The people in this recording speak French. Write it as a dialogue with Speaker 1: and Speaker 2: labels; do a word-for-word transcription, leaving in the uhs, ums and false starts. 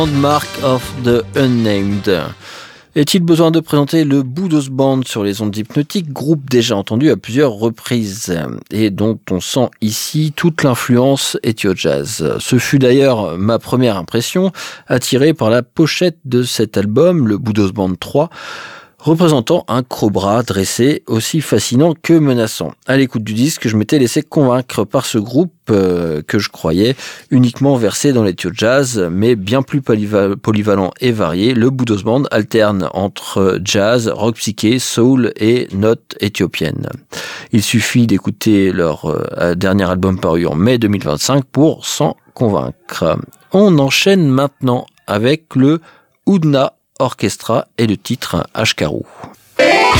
Speaker 1: Mark of the Unnamed. Est-il besoin de présenter le Boudos Band sur les ondes hypnotiques, groupe déjà entendu à plusieurs reprises et dont on sent ici toute l'influence ethio-jazz. Ce fut d'ailleurs ma première impression, attirée par la pochette de cet album, le Boudos Band trois, représentant un cobra dressé aussi fascinant que menaçant. À l'écoute du disque, je m'étais laissé convaincre par ce groupe euh, que je croyais uniquement versé dans l'ethio-jazz, mais bien plus polyval- polyvalent et varié. Le Boudos Band alterne entre jazz, rock psyché, soul et notes éthiopiennes. Il suffit d'écouter leur euh, dernier album paru en mai deux mille vingt-cinq pour s'en convaincre. On enchaîne maintenant avec le Oudna Orchestra et le titre Ashkaru.